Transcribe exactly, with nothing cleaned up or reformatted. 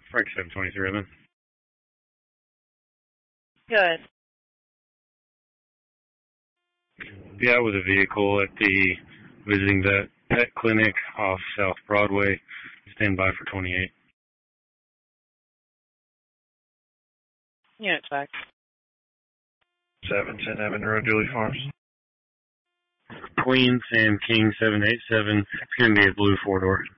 Frank seven twenty-three, then. Good. Yeah, with a vehicle at the visiting vet pet clinic off South Broadway. Stand by for twenty-eight. Unit back. seven ten Evan Road, Dooley Farms. Queen, Sam King, seven eight seven. It's going to be a blue four-door.